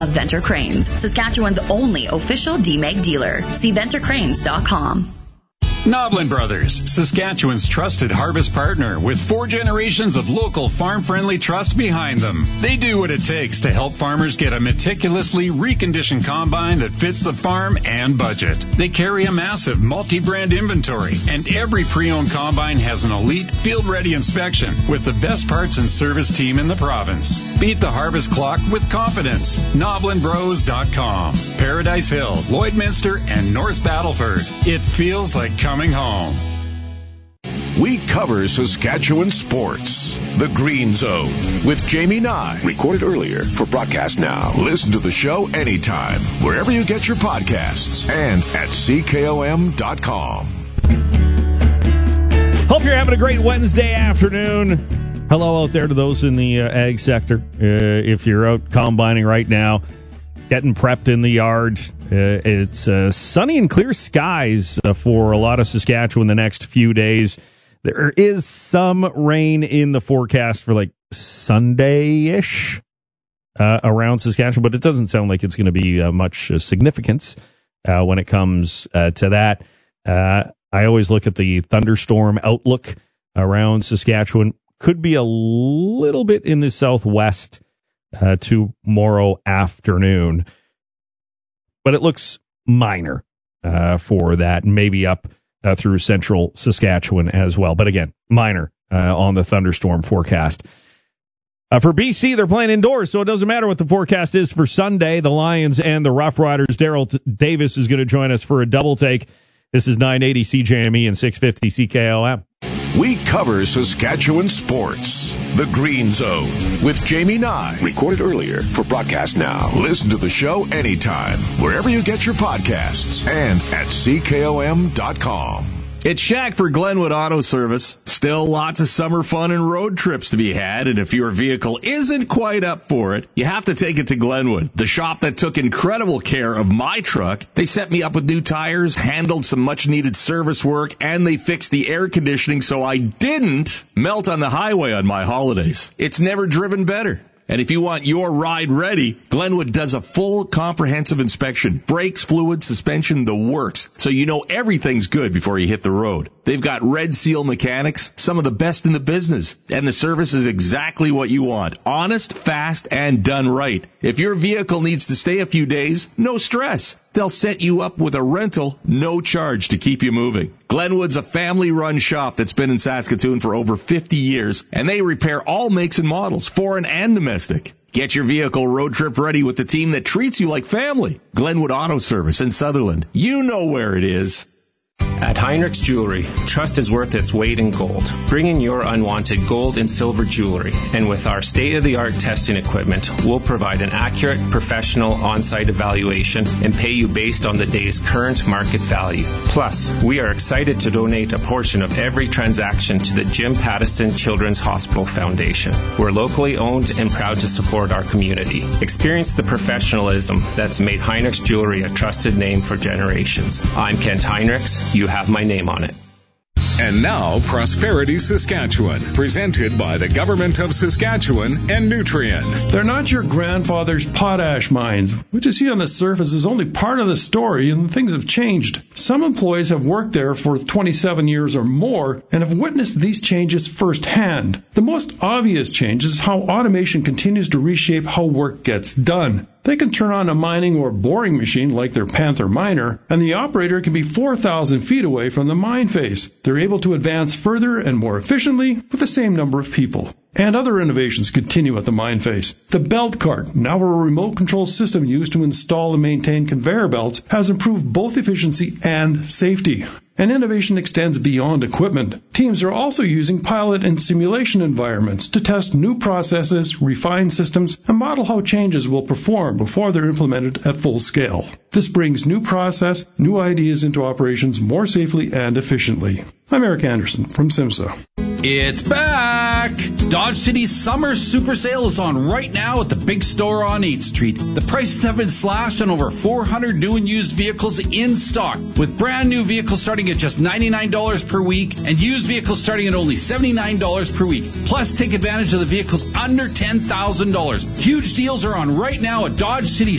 of Venter Cranes, Saskatchewan's only official DMEG dealer. See VenterCranes.com. Noblin Brothers, Saskatchewan's trusted harvest partner with 4 generations of local farm-friendly trust behind them. They do what it takes to help farmers get a meticulously reconditioned combine that fits the farm and budget. They carry a massive multi-brand inventory, and every pre-owned combine has an elite field-ready inspection with the best parts and service team in the province. Beat the harvest clock with confidence. NoblinBros.com. Paradise Hill, Lloydminster, and North Battleford. It feels like coming home. We cover Saskatchewan sports. The Green Zone with Jamie Nye. Recorded earlier for broadcast now. Listen to the show anytime, wherever you get your podcasts and at CKOM.com. Hope you're having a great Wednesday afternoon. Hello out there to those in the ag sector. If you're out combining right now, getting prepped in the yard. It's sunny and clear skies for a lot of Saskatchewan the next few days. There is some rain in the forecast for like Sunday-ish around Saskatchewan, but it doesn't sound like it's going to be much significance when it comes to that. I always look at the thunderstorm outlook around Saskatchewan. Could be a little bit in the southwest tomorrow afternoon, but it looks minor for that, maybe up through central Saskatchewan as well. But again, minor on the thunderstorm forecast. For BC, they're playing indoors, so it doesn't matter what the forecast is for Sunday. The Lions and the Rough Riders. Daryl Davis is going to join us for a double take. This is 980 CJME and 650 CKOM. We cover Saskatchewan sports. The Green Zone with Jamie Nye. Recorded earlier for broadcast now. Listen to the show anytime, wherever you get your podcasts and at CKOM.com. It's Shaq for Glenwood Auto Service. Still lots of summer fun and road trips to be had, and if your vehicle isn't quite up for it, you have to take it to Glenwood, the shop that took incredible care of my truck. They set me up with new tires, handled some much-needed service work, and they fixed the air conditioning so I didn't melt on the highway on my holidays. It's never driven better. And if you want your ride ready, Glenwood does a full comprehensive inspection. Brakes, fluid, suspension, the works. So you know everything's good before you hit the road. They've got Red Seal mechanics, some of the best in the business. And the service is exactly what you want. Honest, fast, and done right. If your vehicle needs to stay a few days, no stress. They'll set you up with a rental, no charge to keep you moving. Glenwood's a family-run shop that's been in Saskatoon for over 50 years, and they repair all makes and models, foreign and domestic. Get your vehicle road trip ready with the team that treats you like family. Glenwood Auto Service in Sutherland. You know where it is. At Heinrich's Jewelry, trust is worth its weight in gold. Bring in your unwanted gold and silver jewelry, and with our state-of-the-art testing equipment, we'll provide an accurate, professional on-site evaluation and pay you based on the day's current market value. Plus, we are excited to donate a portion of every transaction to the Jim Pattison Children's Hospital Foundation. We're locally owned and proud to support our community. Experience the professionalism that's made Heinrich's Jewelry a trusted name for generations. I'm Kent Heinrichs. You have my name on it. And now, Prosperity Saskatchewan, presented by the Government of Saskatchewan and Nutrien. They're not your grandfather's potash mines. What you see on the surface is only part of the story, and things have changed. Some employees have worked there for 27 years or more and have witnessed these changes firsthand. The most obvious change is how automation continues to reshape how work gets done. They can turn on a mining or boring machine like their Panther miner, and the operator can be 4,000 feet away from the mine face. They're able to advance further and more efficiently with the same number of people. And other innovations continue at the mine face. The belt cart, now a remote control system used to install and maintain conveyor belts, has improved both efficiency and safety. And innovation extends beyond equipment. Teams are also using pilot and simulation environments to test new processes, refine systems, and model how changes will perform before they're implemented at full scale. This brings new process, new ideas into operations more safely and efficiently. I'm Eric Anderson from SIMSA. It's back! Dodge City's summer super sale is on right now at the big store on 8th Street. The prices have been slashed on over 400 new and used vehicles in stock, with brand new vehicles starting at just $99 per week and used vehicles starting at only $79 per week. Plus, take advantage of the vehicles under $10,000. Huge deals are on right now at Dodge City's